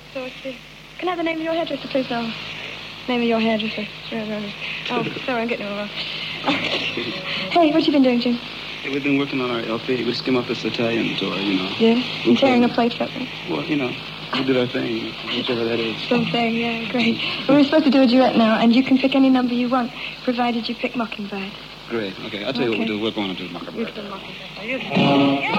saucy. Can I have the name of your hairdresser, please, Noel? Name of your hairdresser. Oh, sorry, I'm getting it all wrong. Hey, what you been doing, Jim? Hey, we've been working on our LP. We skim up this Italian tour, you know. Yeah? And tearing a plate for me? Well, you know, we did our thing, whichever that is. Something, yeah, great. Well, we're supposed to do a duet now, and you can pick any number you want, provided you pick Mockingbird. Great. Okay, I'll tell you what we'll do. We're going to do Mockingbird. You do Mockingbird.